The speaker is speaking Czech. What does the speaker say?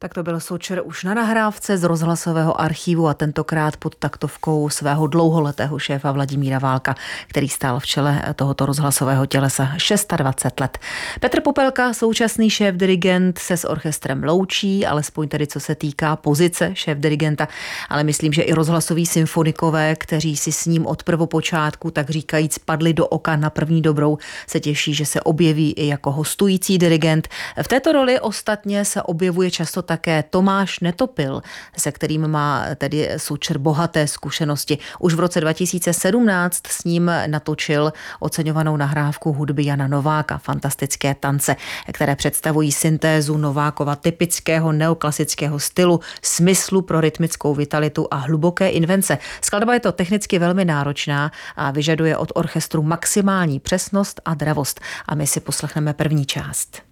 Tak to byl Součer už na nahrávce z rozhlasového archivu a tentokrát pod taktovkou svého dlouholetého šéfa Vladimíra Válka, který stál v čele tohoto rozhlasového tělesa 26 let. Petr Popelka, současný šéf-dirigent, se s orchestrem loučí, alespoň tedy co se týká pozice šéf-dirigenta, ale myslím, že i rozhlasoví symfonikové, kteří si s ním od prvopočátku tak říkajíc padli do oka na první dobrou, se těší, že se objeví i jako hostující dirigent. V této roli ostatně se objevuje často také Tomáš Netopil, se kterým má tedy Součer bohaté zkušenosti. Už v roce 2017 s ním natočil oceňovanou nahrávku hudby Jana Nováka, Fantastické tance, které představují syntézu Novákova typického neoklasického stylu, smyslu pro rytmickou vitalitu a hluboké invence. Skladba je to technicky velmi náročná a vyžaduje od orchestru maximální přesnost a dravost. A my si poslechneme první část.